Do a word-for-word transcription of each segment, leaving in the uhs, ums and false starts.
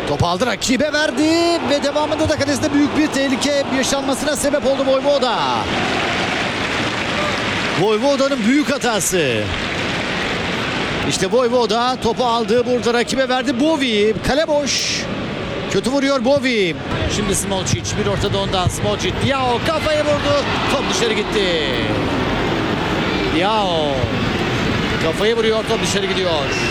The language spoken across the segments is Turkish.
Top aldı, rakibe verdi ve devamında da kalesinde büyük bir tehlike yaşanmasına sebep oldu Vojvoda. Vojvoda'nın büyük hatası. İşte Vojvoda topu aldı, burada rakibe verdi. Bovi, kale boş. Kötü vuruyor Bovi. Şimdi Smolcic, bir ortada ondan Smolcic. Diao kafayı vurdu. Top dışarı gitti. Diao kafayı vuruyor, top dışarı gidiyor.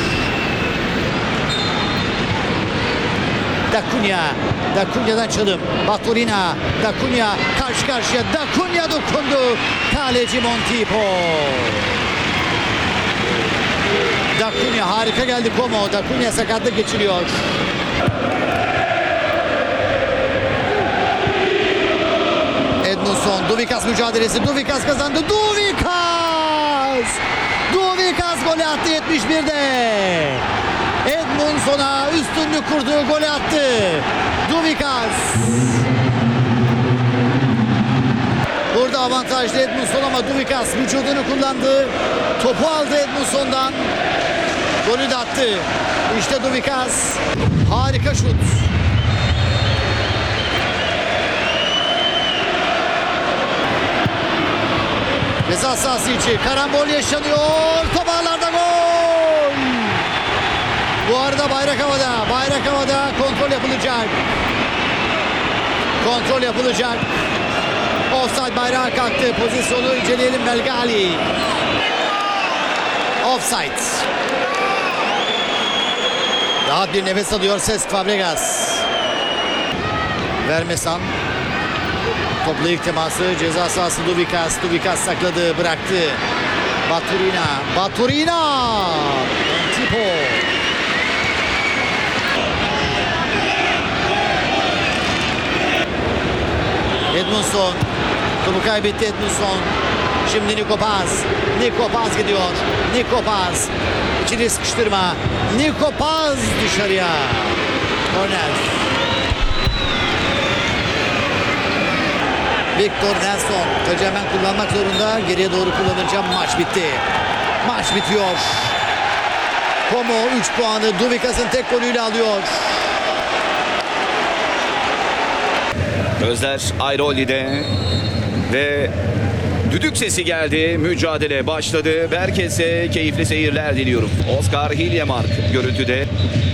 Da Cunha, Da Cunha'dan çalım. Baturina, Da Cunha karşı karşıya. Da Cunha dokundu. Kaleci Montipo. Da Cunha harika geldi Como. Da Cunha sakatlık geçiriyor. Edmundson, Duvikas mücadelesi. Duvikas kazandı. Duvikas! Duvikas golü attı yetmiş birde. Edmundson'a üstünlük kurduğu golü attı. Duvikas. Burada avantajlı Edmundson ama Duvikas vücudunu kullandı. Topu aldı Edmundson'dan. Golü de attı. İşte Duvikas. Harika şut. Ceza sahası içi karambol yaşanıyor. Top ağlarda, gol. Bu arada bayrak havada. Bayrak havada, kontrol yapılacak. Kontrol yapılacak. Offside bayrağı kalktı. Pozisyonu inceleyelim Belgali. Offside. Rahat bir nefes alıyor Cesc Fabregas. Vermesan. Topla ilk teması, ceza sahası Duvikas. Duvikas sakladı, bıraktı. Baturina. Baturina. Tipo. Edmundson. Topu kaybetti Edmundson. Şimdi Nico Paz. Nico Paz gidiyor. Nico Paz. İçini sıkıştırma. Nico Paz dışarıya. Korner. Victor Nelson. Tacı hemen kullanmak zorunda. Geriye doğru kullanacağım. Maç bitti. Maç bitiyor. Como üç puanı Duvikas'ın tek golüyle alıyor. Gözler Airoli'de ve düdük sesi geldi. Mücadele başladı. Herkese keyifli seyirler diliyorum. Oscar Hiljemark görüntüde.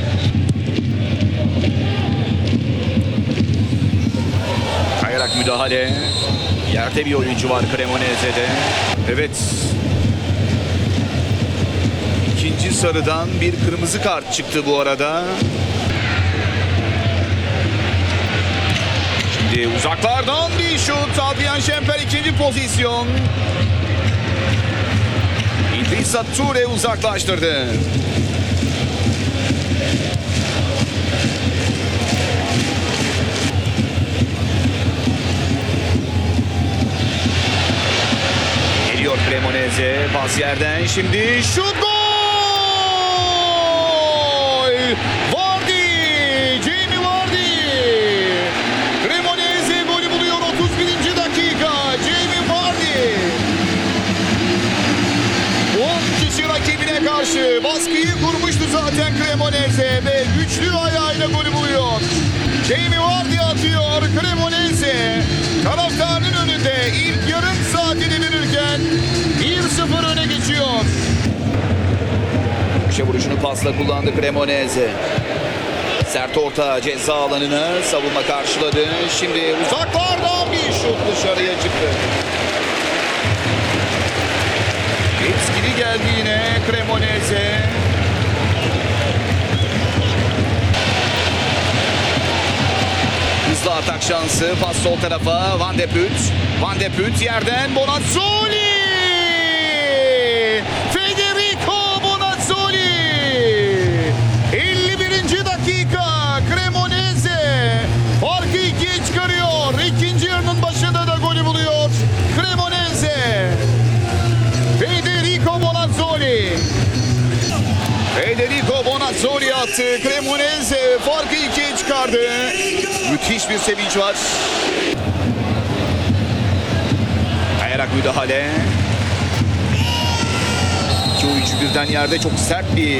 Kayarak müdahale. Yerde bir oyuncu var Cremonese'de. Evet. İkinci sarıdan bir kırmızı kart çıktı bu arada. Şimdi uzaklardan bir şut. Adrian Şemper ikinci pozisyon. İdrissa Toure uzaklaştırdı. Geliyor Cremonese. Pas yerden şimdi şut, gol! Vardy! Jamie Vardy! Cremonese golü buluyor otuz birinci dakika. Jamie Vardy! on kişi rakibine karşı baskıyı kurmuştu zaten Cremonese ve güçlü ayağıyla golü buluyor. Jamie Vardy atıyor. Cremonese taraftarın önünde ilk yarım saati devirirken bir sıfır öne geçiyor. Köşe vuruşunu pasla kullandı Cremonese. Sert orta ceza alanını savunma karşıladı. Şimdi uzaklardan bir şut dışarıya çıktı. Etkili geldi yine Cremonese. Hızlı atak şansı. Pas sol tarafa. Van de Put. Van de Put yerden Bonazzoli. Federico Bonazzoli. elli birinci dakika. Cremonese farkı ikiye çıkarıyor. İkinci yarının başında da golü buluyor Cremonese. Federico Bonazzoli. Federico Bonazzoli attı. Cremonese farkı ikiye çıkardı. Müthiş bir sevinç var. Kayarak müdahale. İki oyuncu birden yerde, çok sert bir